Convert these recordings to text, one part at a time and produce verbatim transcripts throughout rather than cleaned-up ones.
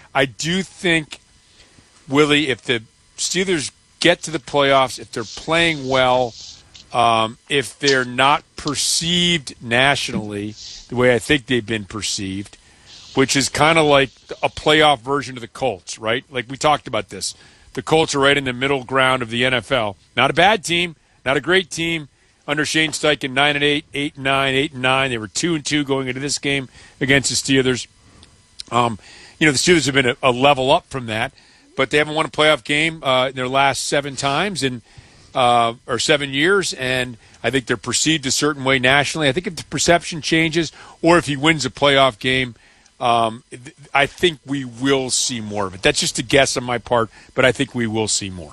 I do think, Willie, if the Steelers get to the playoffs, if they're playing well, um, if they're not perceived nationally the way I think they've been perceived, which is kind of like a playoff version of the Colts, right? Like we talked about this. The Colts are right in the middle ground of the N F L. Not a bad team, not a great team. Under Shane Steichen, nine and eight, eight and nine, eight and nine. They were two and two going into this game against the Steelers. Um, you know, the Steelers have been a, a level up from that, but they haven't won a playoff game uh, in their last seven times and uh, or seven years, and I think they're perceived a certain way nationally. I think if the perception changes, or if he wins a playoff game, um, I think we will see more of it. That's just a guess on my part, but I think we will see more.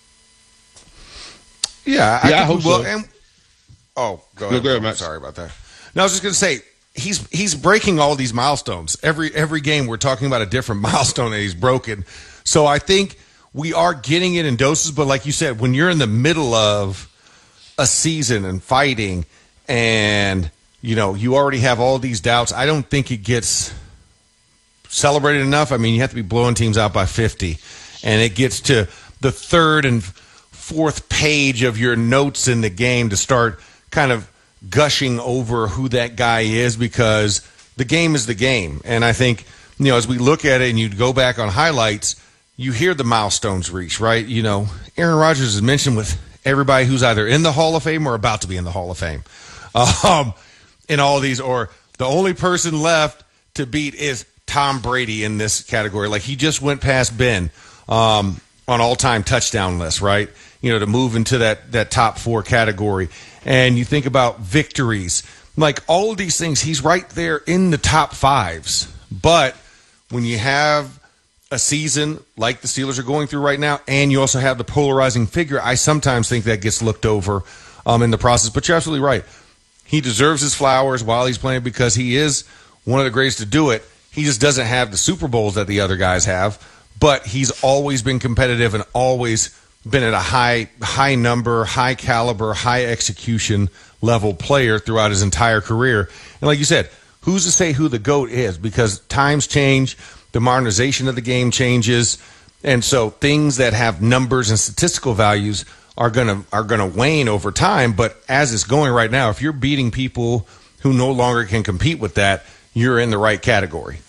Yeah, I yeah, think I hope we will. so. And, oh, go No, ahead. go ahead, Matt. Sorry about that. No, I was just going to say he's he's breaking all these milestones. Every every game we're talking about a different milestone that he's broken. So I think we are getting it in doses. But like you said, when you're in the middle of a season and fighting, and you know you already have all these doubts, I don't think it gets celebrated enough. I mean, you have to be blowing teams out by fifty, and it gets to the third and fourth page of your notes in the game to start kind of gushing over who that guy is, because the game is the game. And I think, you know, as we look at it and you go back on highlights, you hear the milestones reached, right? You know, Aaron Rodgers is mentioned with everybody who's either in the Hall of Fame or about to be in the Hall of Fame. Um, in all these, or the only person left to beat is Tom Brady in this category. Like, he just went past Ben um, on all-time touchdown list, right? You know, to move into that, that top four category. And you think about victories. Like, all of these things, he's right there in the top fives. But when you have a season like the Steelers are going through right now, and you also have the polarizing figure, I sometimes think that gets looked over um, in the process. But you're absolutely right. He deserves his flowers while he's playing because he is one of the greatest to do it. He just doesn't have the Super Bowls that the other guys have. But he's always been competitive and always been at a high high number, high caliber, high execution level player throughout his entire career. And like you said, who's to say who the GOAT is? Because times change, the modernization of the game changes, and so things that have numbers and statistical values are gonna are gonna wane over time. But as it's going right now, if you're beating people who no longer can compete with that, you're in the right category.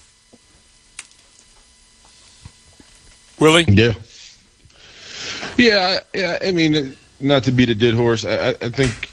Willie? Yeah. Yeah, yeah. I mean, not to beat a dead horse, I, I think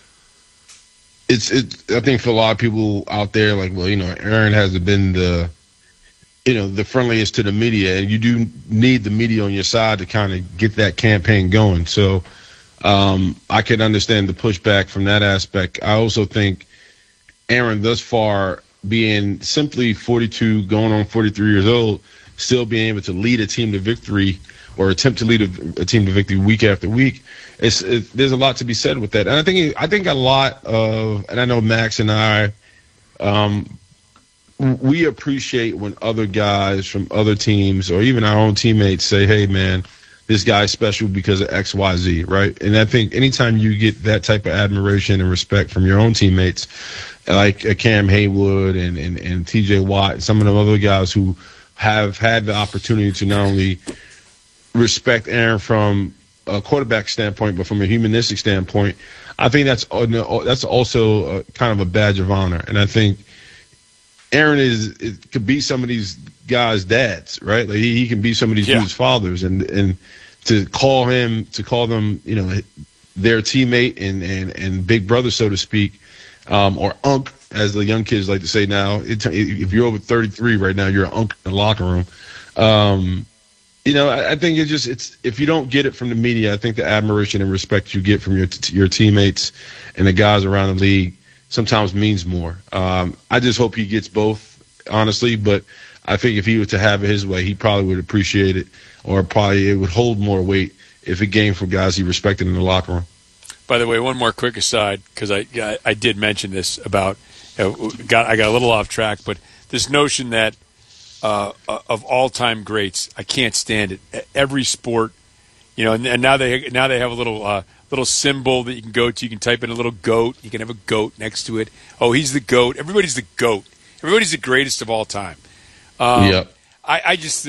it's it. I think for a lot of people out there, like, well, you know, Aaron hasn't been the, you know, the friendliest to the media, and you do need the media on your side to kind of get that campaign going. So um, I can understand the pushback from that aspect. I also think Aaron, thus far, being simply forty-two, going on forty-three years old, still being able to lead a team to victory or attempt to lead a, a team to victory week after week, it's, it, there's a lot to be said with that. And I think I think a lot of, and I know Max and I, um, we appreciate when other guys from other teams or even our own teammates say, hey, man, this guy's special because of X, Y, Z, right? And I think anytime you get that type of admiration and respect from your own teammates, like uh, Cam Haywood and, and, and T J Watt, and some of the other guys who have had the opportunity to not only respect Aaron from a quarterback standpoint, but from a humanistic standpoint, I think that's that's also a, kind of a badge of honor. And I think Aaron is it could be some of these guys' dads, right? Like he, he can be some of these yeah. dudes' fathers, and and to call him to call them, you know, their teammate and and and big brother, so to speak, um, or unk, as the young kids like to say now. It, if you're over thirty-three right now, you're an unk in the locker room. Um, You know, I think it just it's if you don't get it from the media, I think the admiration and respect you get from your your teammates and the guys around the league sometimes means more. Um, I just hope he gets both, honestly. But I think if he was to have it his way, he probably would appreciate it, or probably it would hold more weight if it came from guys he respected in the locker room. By the way, one more quick aside, because I, I I did mention this about you know, got I got a little off track, but this notion that. Uh, of all-time greats, I can't stand it. Every sport, you know, and, and now they now they have a little uh, little symbol that you can go to. You can type in a little goat. You can have a goat next to it. Oh, he's the goat. Everybody's the goat. Everybody's the greatest of all time. Um, yep. I, I just